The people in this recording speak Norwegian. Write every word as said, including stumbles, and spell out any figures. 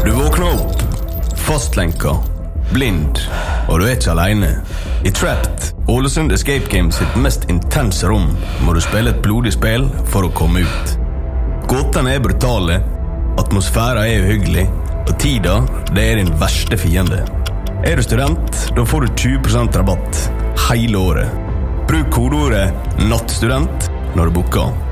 Du våkner opp, fastlenka, blind, og du er ikke alene. I Trapped, Ålesund Escape Games sitt mest intense rom, må du spille et blodig spill for å komme ut. Gåtene er brutale, atmosfæren er uhyggelig, og tida, det er din verste fiende. Er du student, da får du tjue prosent rabatt hele året. Bruk kodeordet NATTSTUDENT når du booker.